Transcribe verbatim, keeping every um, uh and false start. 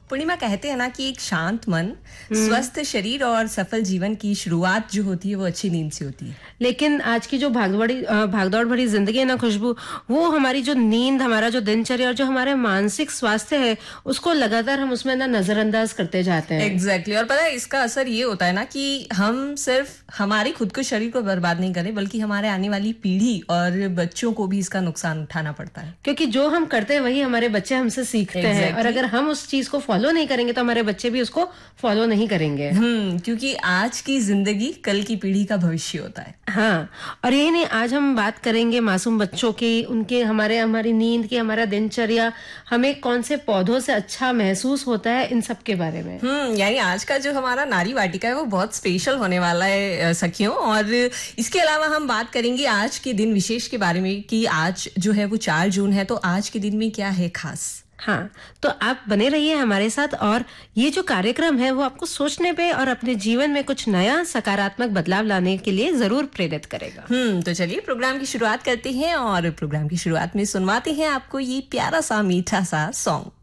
पूर्णिमा, कहते हैं ना कि एक शांत मन, स्वस्थ शरीर और सफल जीवन की शुरुआत जो होती है वो अच्छी नींद से होती है। लेकिन आज की जो भागदौड़ी भागदौड़ भरी जिंदगी है ना खुशबू, वो हमारी जो नींद, हमारा जो दिनचर्या और जो हमारे मानसिक स्वास्थ्य है उसको लगातार हम उसमें ना नजरअंदाज करते जाते हैं। Exactly exactly. और पता है इसका असर ये होता है ना कि हम सिर्फ हमारी खुद को शरीर को बर्बाद नहीं करें, बल्कि हमारे आने वाली पीढ़ी और बच्चों को भी इसका नुकसान उठाना पड़ता है। क्योंकि जो हम करते हैं वही हमारे बच्चे हमसे सीखते exactly. हैं, और अगर हम उस चीज को फॉलो नहीं करेंगे तो हमारे बच्चे भी उसको फॉलो नहीं करेंगे। हम्म क्योंकि आज की जिंदगी कल की पीढ़ी का भविष्य होता है। हाँ, और यही नहीं, आज हम बात करेंगे मासूम बच्चों की, उनके, हमारे हमारी नींद की, हमारा दिनचर्या, हमें कौन से पौधों से अच्छा महसूस होता है, इन सब के बारे में। हम्म यानी आज का जो हमारा नारी वाटिका है वो बहुत स्पेशल होने वाला है सखियों। और इसके अलावा हम बात करेंगे आज के दिन विशेष के बारे में कि आज जो है वो चार जून है, तो आज के दिन में क्या है खास। हाँ, तो आप बने रहिए हमारे साथ, और ये जो कार्यक्रम है वो आपको सोचने पे और अपने जीवन में कुछ नया सकारात्मक बदलाव लाने के लिए जरूर प्रेरित करेगा। हम्म तो चलिए प्रोग्राम की शुरुआत करते हैं, और प्रोग्राम की शुरुआत में सुनवाते हैं आपको ये प्यारा सा मीठा सा सॉन्ग।